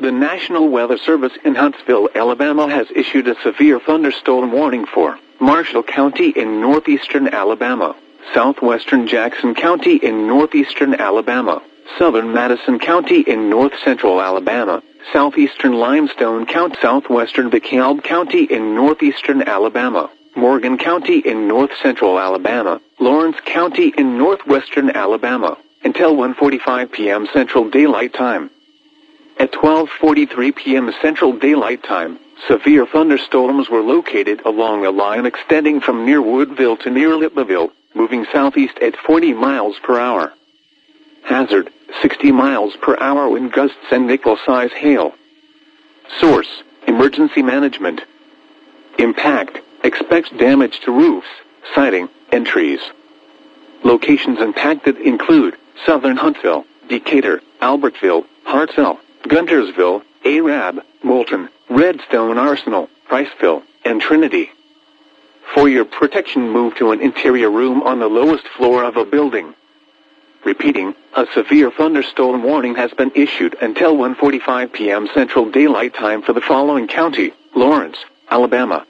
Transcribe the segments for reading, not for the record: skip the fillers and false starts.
The National Weather Service in Huntsville, Alabama has issued a severe thunderstorm warning for Marshall County in northeastern Alabama, southwestern Jackson County in northeastern Alabama, southern Madison County in north-central Alabama, southeastern Limestone County, southwestern DeKalb County in northeastern Alabama, Morgan County in north-central Alabama, Lawrence County in northwestern Alabama, until 1:45 p.m. Central Daylight Time. At 12:43 p.m. Central Daylight Time, severe thunderstorms were located along a line extending from near Woodville to near Lippaville, moving southeast at 40 miles per hour. Hazard, 60 miles per hour wind gusts and nickel-size hail. Source, Emergency Management. Impact, expects damage to roofs, siding, and trees. Locations impacted include southern Huntsville, Decatur, Albertville, Hartselle, Guntersville, Arab, Moulton, Redstone Arsenal, Priceville, and Trinity. For your protection, move to an interior room on the lowest floor of a building. Repeating, a severe thunderstorm warning has been issued until 1:45 p.m. Central Daylight Time for the following county: Lawrence, Alabama.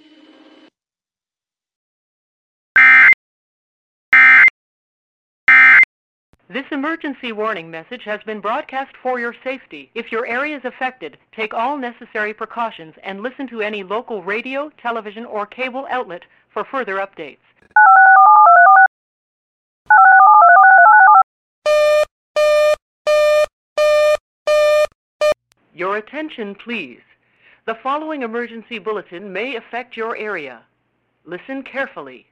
This emergency warning message has been broadcast for your safety. If your area is affected, take all necessary precautions and listen to any local radio, television, or cable outlet for further updates. Your attention, please. The following emergency bulletin may affect your area. Listen carefully.